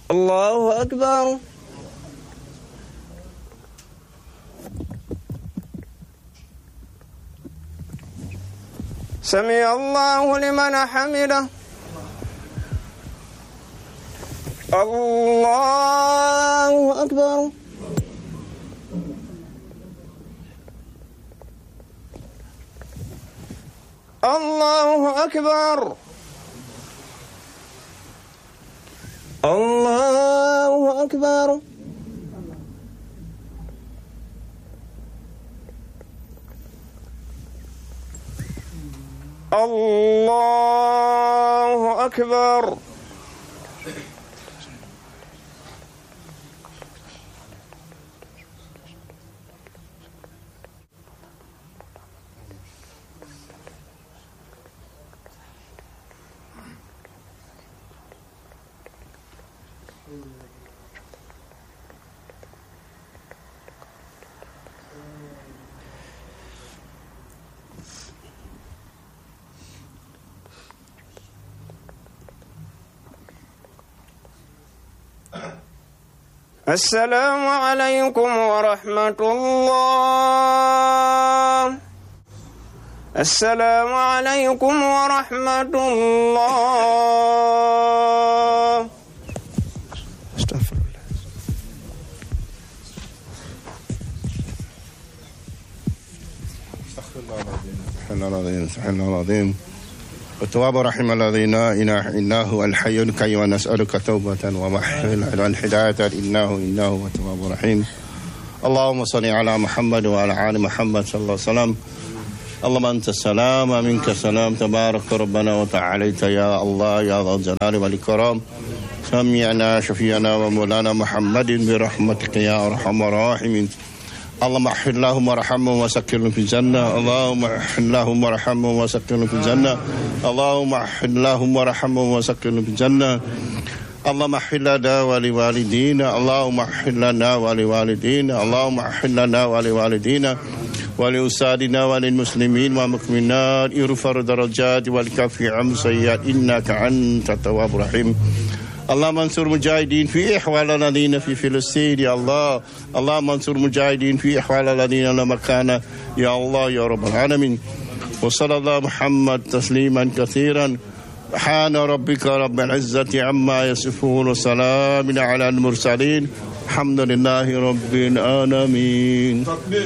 الله أكبر. سمع الله لمن حمده. الله أكبر. الله أكبر. الله أكبر. الله أكبر. السلام عليكم ورحمة الله. السلام عليكم ورحمة الله. استغفر الله. استغفر الله العظيم. سبحان الله العظيم. وتواب رحم الذين إنه الحي القيوم ونسألك توبة ومحل الهداية إنه وتواب رحيم. اللهم صل على محمد وعلى آل محمد صلى الله عليه وسلم. اللهم أنت السلام ومنك السلام تبارك ربنا وتعاليت يا الله يا ذا الجلال والإكرام. سمعنا شفيعنا ومولانا محمد برحمتك يا أرحم الراحمين. اللهم احفظ اللهم وارحمهم وسكنهم في الجنة. اللهم احفظ اللهم وارحمهم وسكنهم في الجنة. اللهم احفظ اللهم وارحمهم وسكنهم في الجنة. اللهم احفظ لنا ولوالدينا. اللهم احفظ لنا ولوالدينا. اللهم احفظ لنا ولوالدينا ولأستاذنا وللمسلمين والمؤمنات. ارفع درجات والكفي عن سيئات إنك أنت التواب الرحيم. اللهم انصر مجاهدين في احوال الذين في فلسطين يا الله. اللهم انصر مجاهدين في احوال الذين لا مكان يا الله يا رب العالمين. وصلى الله محمد تسليما كثيرا. سبحان ربك رب العزة عما يصفون وسلام على المرسلين. الحمد لله رب العالمين.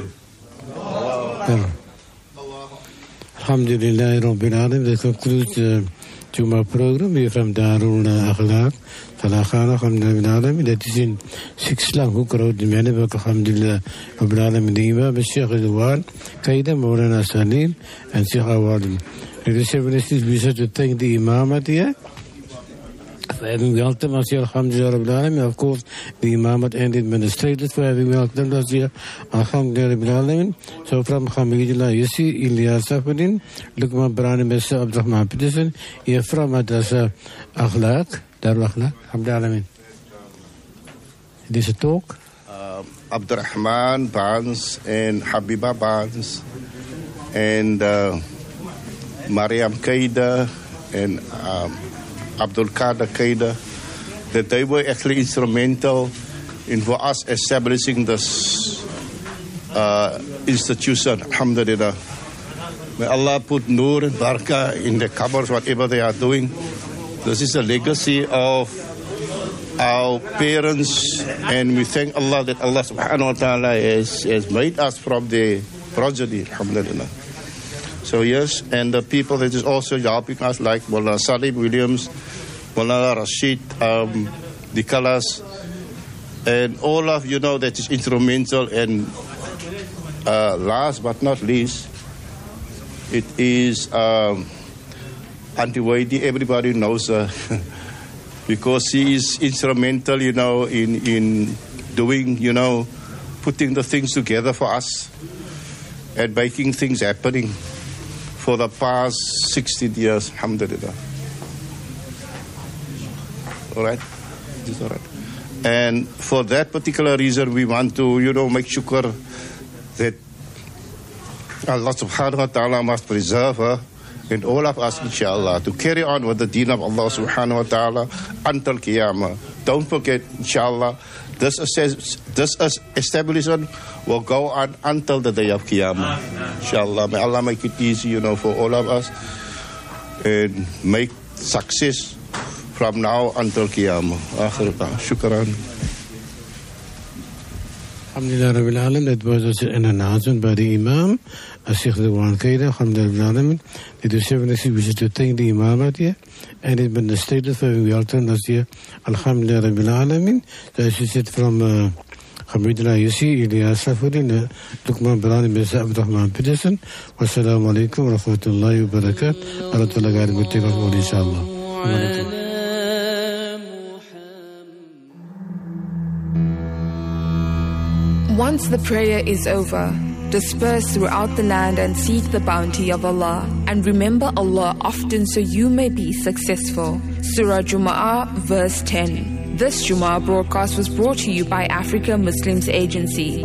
الحمد لله رب العالمين. That concludes to my program here from Darul Akhlaq Falakana Alhamdulillah Alamin. That is in 6 Lang Hook Road, Manabak Alhamdulillah Rabbil Alamin. The Imam Sheikh Al-Wal Qaida Maulana Salim and Sheikh Awad. It is a wish to thank the Imamat here for having welcomed us here. Alhamdulillah Rabbil Alamin. Of course, the Imamat and administrators for having welcomed us here. Alhamdulillah Rabbil Alamin. So from Hamidullah Yussi, Ilyas Safadin, Lukman Brani Mesa Abdurrahman Peterson, here from Madrasa Akhlaq, Darul Akhlaq, Alhamdulillah Alamin. This is a talk. Abdurrahman Barnes and Habiba Barnes and Mariam Qaida and Abdul Qadir Qaida, that they were actually instrumental in for us establishing this institution. Alhamdulillah. May Allah put nur and barakah in the cupboards, whatever they are doing. This is a legacy of our parents, and we thank Allah that Allah subhanahu wa ta'ala has made us from the progeny. Alhamdulillah. So yes, and the people that is also helping us, like Mullah Salim Williams, Mullah Rashid, Dikalas, and all of you know that is instrumental. And last but not least, it is Auntie Waidi. Everybody knows her because she is instrumental, you know, in doing, you know, putting the things together for us and making things happening for the past 16 years, alhamdulillah. All right? This all right. And for that particular reason, we want to, you know, make shukr that Allah subhanahu wa ta'ala must preserve her and all of us, inshallah, to carry on with the deen of Allah subhanahu wa ta'ala until Qiyamah. don't forget, inshallah, this establishment will go on until the day of Qiyamah. Inshallah, may Allah make it easy, for all of us, and make success from now until Qiyamah. Shukran. Alhamdulillah Rabbil Alamin. That was an announcement by the Imam, Sheikh Ridwan Qaida. Alhamdulillah Rabbil Alamin. It is 76 wishes to thank the Imam out here, and it's been stated for we all turn last year. Alhamdulillah Rabbil Alamin. So as you said from Hamidullah Yussi, Ilyas Safuddin, Luqman Barani, Mr. Abdurrahman Peterson. Wassalamu alaikum wa rahmatullahi wa barakatuh. Allah Ta'ala guide me take off inshallah. Once the prayer is over, disperse throughout the land and seek the bounty of Allah, and remember Allah often so you may be successful. Surah Jumu'ah, verse 10. This Jumu'ah broadcast was brought to you by Africa Muslims Agency.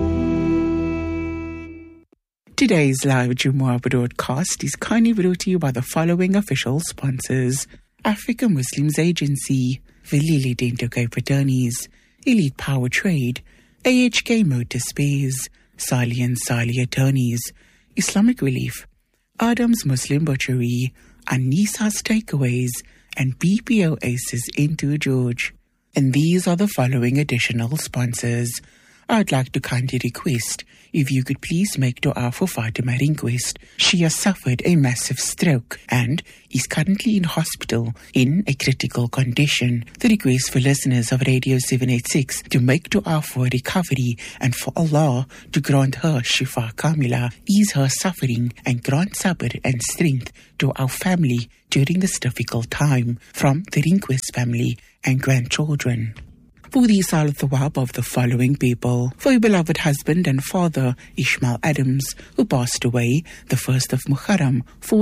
Today's live Jumu'ah broadcast is kindly brought to you by the following official sponsors: Africa Muslims Agency, Vilili Dento Cape Attorneys, Elite Power Trade, AHK Motor Spares, Sali and Sali Attorneys, Islamic Relief, Adam's Muslim Butchery, Anisa's Takeaways, and BPO Aces into George. And these are the following additional sponsors. I'd like to kindly request if you could please make dua for Fatima Rinquist. She has suffered a massive stroke and is currently in hospital in a critical condition. The request for listeners of Radio 786 to make dua for recovery and for Allah to grant her Shifa Kamila, ease her suffering and grant sabr and strength to our family during this difficult time, from the Rinquist family and grandchildren. For the Isal Thawab of the following people: for your beloved husband and father Ishmael Adams, who passed away the 1st of Muharram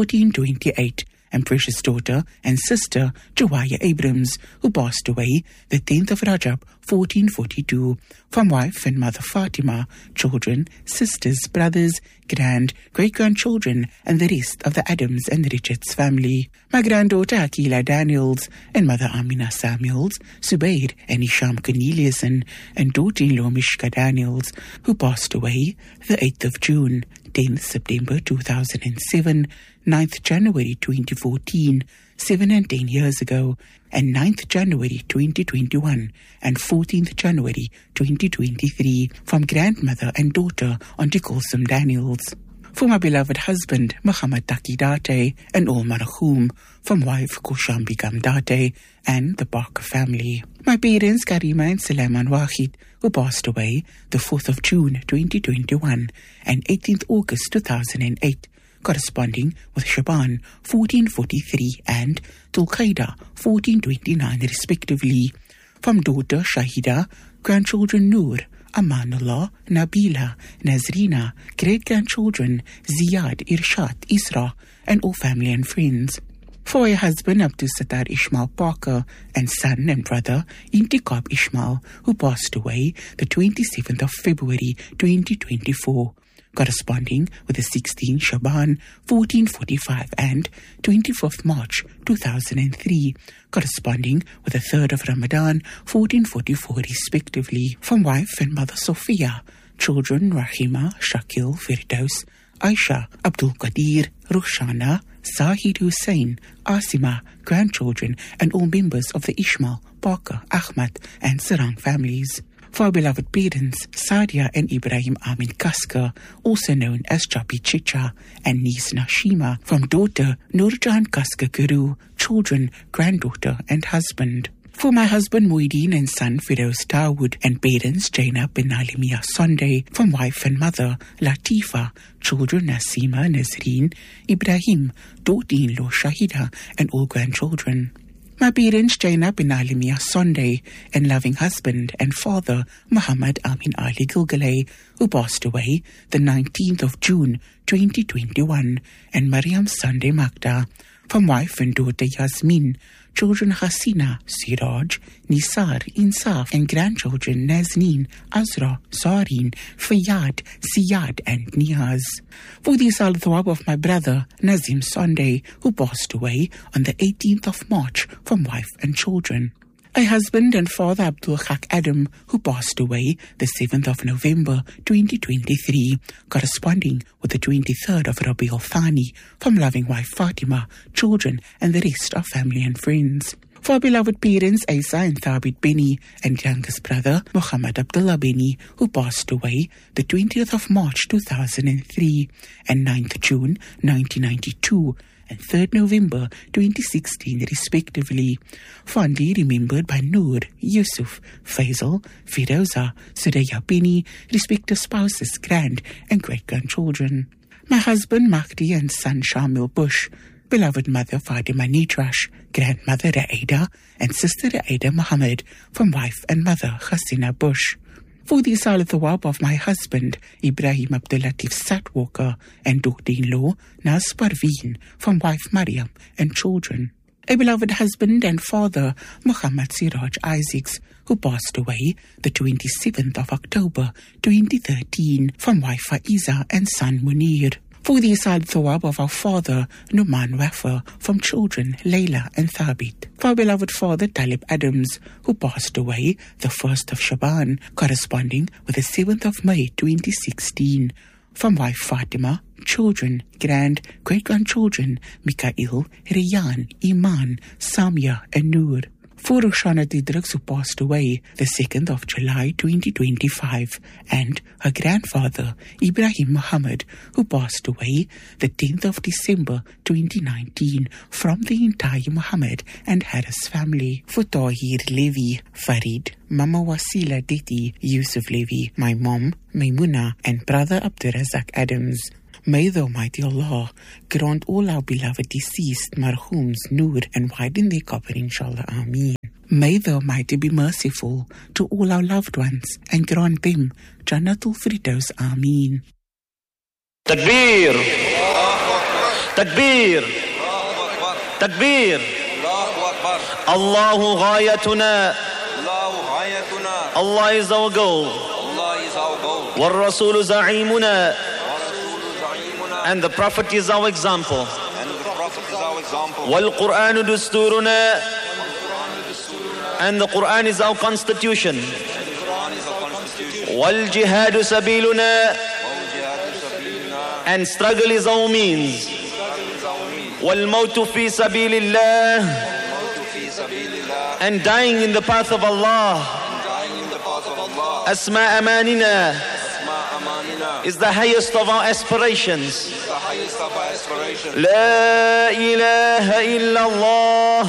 1428, and precious daughter and sister Jawaya Abrams, who passed away the 10th of Rajab 1442, from wife and mother Fatima, children, sisters, brothers, great-grandchildren, and the rest of the Adams and Richards family. My granddaughter Akila Daniels and mother Amina Samuels, Subair and Isham Corneliuson, and daughter-in-law Mishka Daniels, who passed away the 8th of June, 10th September 2007, 9th January 2014, 7 and 10 years ago, and 9th January 2021 and 14th January 2023, from grandmother and daughter Auntie Kulsum Daniels. For my beloved husband Muhammad Taki Date and all marahum, from wife Kusham Bigam Date and the Barker family. My parents Karima and Sulaiman Wahid, who passed away the 4th of June 2021 and 18th August 2008, corresponding with Shaban 1443 and Tulqaida 1429 respectively. From daughter Shahida, grandchildren Noor, Amanullah, Nabila, Nazrina, great-grandchildren Ziyad, Irshad, Isra, and all family and friends. For a husband Abdul Sattar Ishmael Parker and son and brother Intiqab Ishmael, who passed away the 27th of February 2024, corresponding with the 16th Shaban 1445 and 24th March 2003, corresponding with the 3rd of Ramadan 1444 respectively. From wife and mother Sophia, children Rahima, Shakil, Firdaus, Aisha, Abdul Qadir, Rushana, Zahid Hussain, Asima, grandchildren, and all members of the Ishmael, Parker, Ahmad, and Sarang families. For our beloved parents, Sadia and Ibrahim Amin Kaska, also known as Chapi Chicha, and niece Nashima, from daughter Nurjan Kaska Guru, children, granddaughter, and husband. For my husband Muhyiddin and son Firoz Dawood, and parents Jainab bin Alimia Sunday, from wife and mother Latifa, children Nasima, Nazreen, Ibrahim, daughter-in-law Shahida, and all grandchildren. My parents Jainab bin Alimia Sunday, and loving husband and father Muhammad Amin Ali Gilgale, who passed away the 19th of June 2021, and Maryam Sunday Magda, from wife and daughter Yasmin, children Hasina, Siraj, Nisar, Insaf, and grandchildren Nazneen, Azra, Zareen, Fayyad, Siyad, and Niaz. For the Isal Thawab of my brother Nazim Sunday, who passed away on the 18th of March, from wife and children. A husband and father, Abdul Haq Adam, who passed away the 7th of November 2023, corresponding with the 23rd of Rabiul Thani, from loving wife Fatima, children and the rest of family and friends. For our beloved parents, Isa and Thabit Beni, and youngest brother, Muhammad Abdullah Beni, who passed away the 20th of March 2003 and 9th June 1992, and 3rd November 2016 respectively, fondly remembered by Noor, Yusuf, Faisal, Firoza, Sudaya Beni, respective spouses, grand and great-grandchildren. My husband Mahdi and son Shamil Bush, beloved mother Fatima Nitrash, grandmother Aida, and sister Aida Muhammad, from wife and mother Hasina Bush. For the Asal Thawab of my husband, Ibrahim Abdul Latif Satwalker, and daughter-in-law, Naz Parveen, from wife Mariam and children. A beloved husband and father, Muhammad Siraj Isaacs, who passed away the 27th of October 2013, from wife Faiza and son Munir. For the Asal Thawab of our father, Numan Wafa, from children Layla and Thabit. For our beloved father, Talib Adams, who passed away the 1st of Shaban, corresponding with the 7th of May 2016. From wife Fatima, children, great-grandchildren, Mikael, Riyan, Iman, Samia and Noor. For Roshana Didriks, who passed away the 2nd of July 2025, and her grandfather, Ibrahim Muhammad, who passed away the 10th of December 2019, from the entire Muhammad and Harris family. For Tahir Levi, Farid, Mama Wasila Diti, Yusuf Levi, my mom, Maimuna, and brother Abdurazak Adams. May the Almighty Allah grant all our beloved deceased marhooms Noor and widen their qabr, inshallah, Ameen. May the Almighty be merciful to all our loved ones and grant them Jannatul Firdaus, Ameen. Takbir! Takbir! Takbir! Allahu ghayatuna. Allah is our goal. War Rasulu za'imuna. And the Prophet is our example. Wal Qur'anu dusturuna. And the Qur'an is our constitution. Wal jihadu sabiluna. And struggle is our means. Wal mautu fi sabilillah. And dying in the path of Allah. Asma amanina. Is the highest of our aspirations. La ilaha illallah.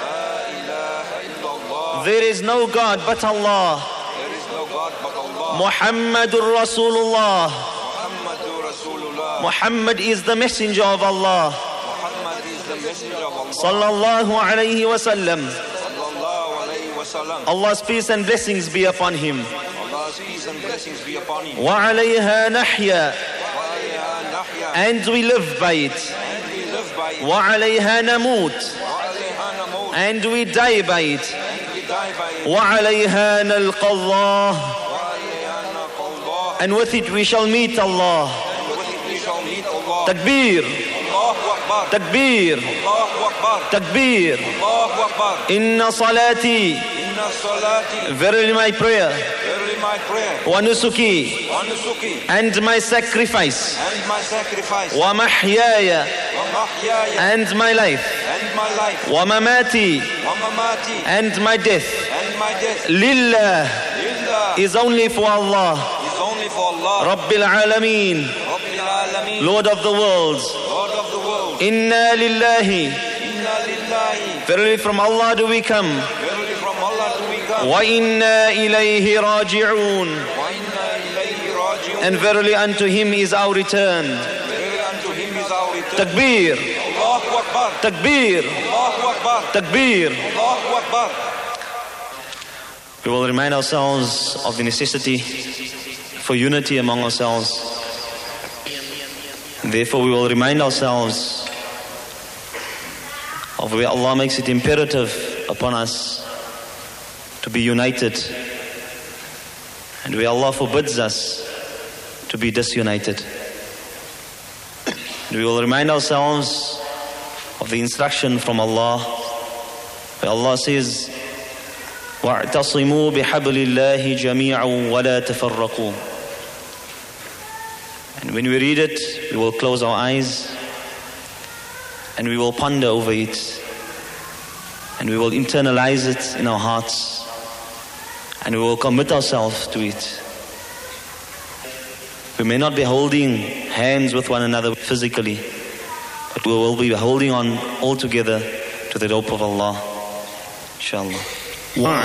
There is no God but Allah. Muhammadur Rasulullah. Muhammad is the messenger of Allah. Sallallahu alayhi wa sallam. Allah's peace and blessings be upon him. وَعَلَيْهَا نَحْيَا. And we live by it. وَعَلَيْهَا نَمُوت. And we die by it. وَعَلَيْهَا نَلْقَى اللَّهِ. And with it we shall meet Allah. Takbir. Takbir. Takbir. Inna salati. Verily my prayer. Wa nusuki. And my sacrifice. Wa mahyaya. And my life. Wa mamati. And my death. Lillah. Is only for Allah. Rabbil alameen. Lord of the worlds. Inna lillahi. Verily from Allah do we come. Wa inna ilayhi raji'un. And verily unto him is our return. Takbir. Takbir. Takbir. We will remind ourselves of the necessity for unity among ourselves. Therefore we will remind ourselves of where Allah makes it imperative upon us to be united, and where Allah forbids us to be disunited. And we will remind ourselves of the instruction from Allah, where Allah says, وَاعْتَصِمُوا بِحَبْلِ اللَّهِ جَمِيعًا وَلَا تَفَرَّقُوا. And when we read it, we will close our eyes and we will ponder over it and we will internalize it in our hearts and we will commit ourselves to it. We may not be holding hands with one another physically, but we will be holding on all together to the rope of Allah, inshallah.